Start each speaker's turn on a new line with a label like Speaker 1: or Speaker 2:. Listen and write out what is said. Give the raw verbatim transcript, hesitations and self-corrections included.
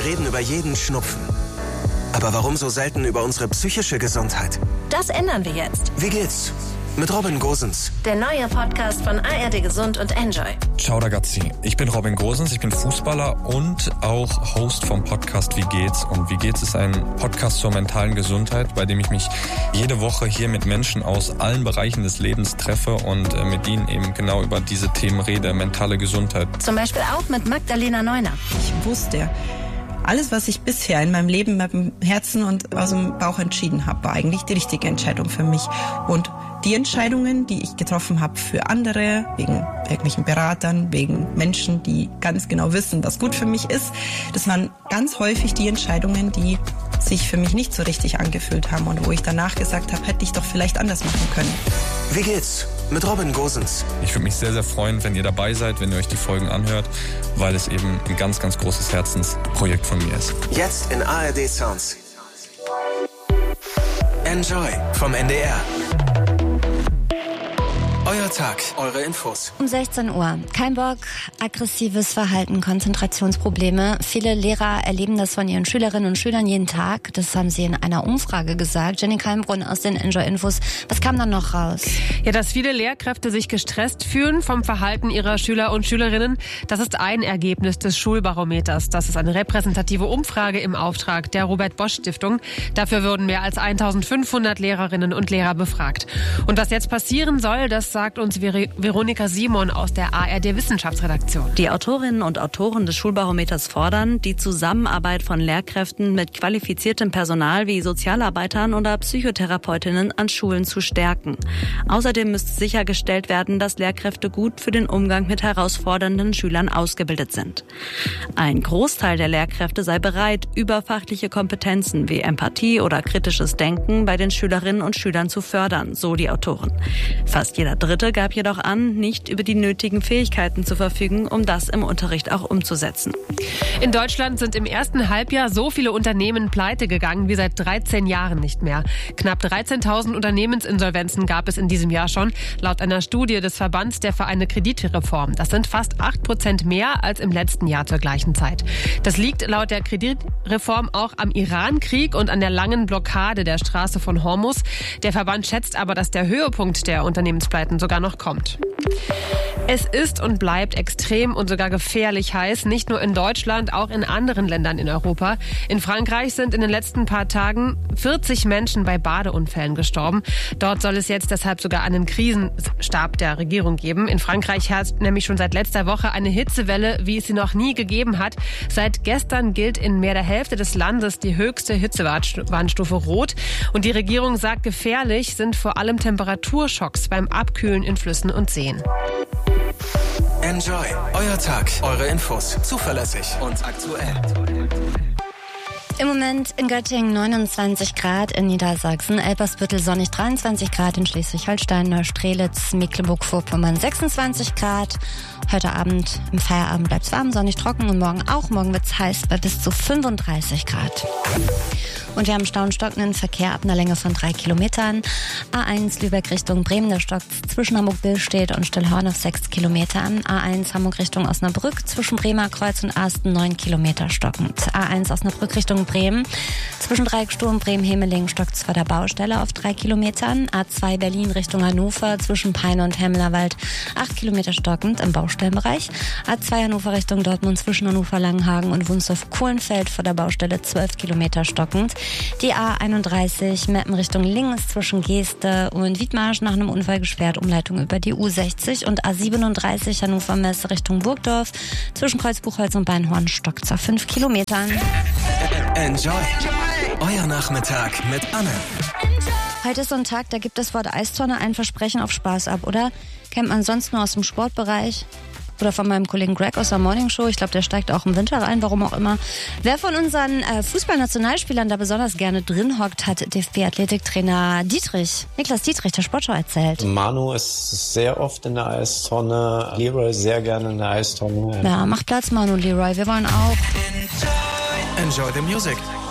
Speaker 1: Wir reden über jeden Schnupfen. Aber warum so selten über unsere psychische Gesundheit?
Speaker 2: Das ändern wir jetzt.
Speaker 1: Wie geht's? Mit Robin Gosens.
Speaker 2: Der neue Podcast von A R D Gesund und Enjoy.
Speaker 3: Ciao ragazzi, ich bin Robin Gosens, ich bin Fußballer und auch Host vom Podcast Wie geht's? Und Wie geht's ist ein Podcast zur mentalen Gesundheit, bei dem ich mich jede Woche hier mit Menschen aus allen Bereichen des Lebens treffe und mit ihnen eben genau über diese Themen rede, mentale Gesundheit.
Speaker 2: Zum Beispiel auch mit Magdalena Neuner.
Speaker 4: Ich wusste, alles, was ich bisher in meinem Leben mit dem Herzen und aus dem Bauch entschieden habe, war eigentlich die richtige Entscheidung für mich. Und die Entscheidungen, die ich getroffen habe für andere, wegen irgendwelchen Beratern, wegen Menschen, die ganz genau wissen, was gut für mich ist, das waren ganz häufig die Entscheidungen, die sich für mich nicht so richtig angefühlt haben und wo ich danach gesagt habe, hätte ich doch vielleicht anders machen können.
Speaker 1: Wie geht's? Mit Robin Gosens.
Speaker 3: Ich würde mich sehr, sehr freuen, wenn ihr dabei seid, wenn ihr euch die Folgen anhört, weil es eben ein ganz, ganz großes Herzensprojekt von mir ist.
Speaker 1: Jetzt in A R D Sounds. Enjoy vom N D R. Euer Tag, eure Infos.
Speaker 5: Um sechzehn Uhr. Kein Bock, aggressives Verhalten, Konzentrationsprobleme. Viele Lehrer erleben das von ihren Schülerinnen und Schülern jeden Tag. Das haben sie in einer Umfrage gesagt. Jenny Kalmbrunn aus den Enjoy Infos. Was kam dann noch raus?
Speaker 6: Ja, dass viele Lehrkräfte sich gestresst fühlen vom Verhalten ihrer Schüler und Schülerinnen. Das ist ein Ergebnis des Schulbarometers. Das ist eine repräsentative Umfrage im Auftrag der Robert-Bosch-Stiftung. Dafür wurden mehr als eintausendfünfhundert Lehrerinnen und Lehrer befragt. Und was jetzt passieren soll, das sagt uns Ver- Veronika Simon aus der A R D Wissenschaftsredaktion.
Speaker 7: Die Autorinnen und Autoren des Schulbarometers fordern, die Zusammenarbeit von Lehrkräften mit qualifiziertem Personal wie Sozialarbeitern oder Psychotherapeutinnen an Schulen zu stärken. Außerdem müsste sichergestellt werden, dass Lehrkräfte gut für den Umgang mit herausfordernden Schülern ausgebildet sind. Ein Großteil der Lehrkräfte sei bereit, überfachliche Kompetenzen wie Empathie oder kritisches Denken bei den Schülerinnen und Schülern zu fördern, so die Autoren. Fast jeder Dritte gab jedoch an, nicht über die nötigen Fähigkeiten zu verfügen, um das im Unterricht auch umzusetzen.
Speaker 6: In Deutschland sind im ersten Halbjahr so viele Unternehmen pleite gegangen wie seit dreizehn Jahren nicht mehr. Knapp dreizehntausend Unternehmensinsolvenzen gab es in diesem Jahr schon, laut einer Studie des Verbands der Vereine Kreditreform. Das sind fast acht Prozent mehr als im letzten Jahr zur gleichen Zeit. Das liegt laut der Kreditreform auch am Irankrieg und an der langen Blockade der Straße von Hormuz. Der Verband schätzt aber, dass der Höhepunkt der Unternehmenspleiten sogar noch kommt. Es ist und bleibt extrem und sogar gefährlich heiß, nicht nur in Deutschland, auch in anderen Ländern in Europa. In Frankreich sind in den letzten paar Tagen vierzig Menschen bei Badeunfällen gestorben. Dort soll es jetzt deshalb sogar einen Krisenstab der Regierung geben. In Frankreich herrscht nämlich schon seit letzter Woche eine Hitzewelle, wie es sie noch nie gegeben hat. Seit gestern gilt in mehr der Hälfte des Landes die höchste Hitzewarnstufe Rot. Und die Regierung sagt, gefährlich sind vor allem Temperaturschocks beim Abkühlen in Flüssen und Seen.
Speaker 1: Enjoy. Euer Tag, eure Infos. Zuverlässig und aktuell.
Speaker 5: Im Moment in Göttingen neunundzwanzig Grad, in Niedersachsen, Elbersbüttel sonnig dreiundzwanzig Grad, in Schleswig-Holstein, Neustrelitz, Mecklenburg-Vorpommern sechsundzwanzig Grad. Heute Abend im Feierabend bleibt es warm, sonnig trocken und morgen auch. Morgen wird es heiß bei bis zu fünfunddreißig Grad. Und wir haben Stau und stockenden Verkehr ab einer Länge von drei Kilometern. A eins Lübeck Richtung Bremen, der stockt zwischen Hamburg-Billstedt und Stillhorn auf sechs Kilometern. A eins Hamburg Richtung Osnabrück zwischen Bremer Kreuz und Asten neun Kilometer stockend. A eins Osnabrück Richtung Bremen zwischen Dreiecksturm Bremen-Hemeling stockt es vor der Baustelle auf drei Kilometern. A zwei Berlin Richtung Hannover zwischen Peine und Hemmerwald acht Kilometer stockend im Baustellenbereich. A zwei Hannover Richtung Dortmund zwischen Hannover-Langenhagen und Wunsdorf-Kohlenfeld vor der Baustelle zwölf Kilometer stockend. Die A einunddreißig Meppen Richtung links zwischen Geeste und Wiedmarsch nach einem Unfall gesperrt, Umleitung über die U sechzig und A siebenunddreißig Hannover Messe Richtung Burgdorf zwischen Kreuzbuchholz und Beinhorn stockt auf fünf Kilometern.
Speaker 1: Enjoy. Euer Nachmittag mit Anne.
Speaker 5: Heute ist so ein Tag, da gibt das Wort Eistonne ein Versprechen auf Spaß ab, oder? Kennt man sonst nur aus dem Sportbereich? Oder von meinem Kollegen Greg aus der Morning Show. Ich glaube, der steigt auch im Winter rein, warum auch immer. Wer von unseren äh, Fußballnationalspielern da besonders gerne drin hockt, hat D F B-Athletiktrainer Dietrich, Niklas Dietrich, der Sportschau, erzählt.
Speaker 8: Manu ist sehr oft in der Eistonne, Leroy sehr gerne in der Eistonne.
Speaker 5: Ja, mach Platz, Manu, Leroy, wir wollen auch.
Speaker 1: Enjoy the music.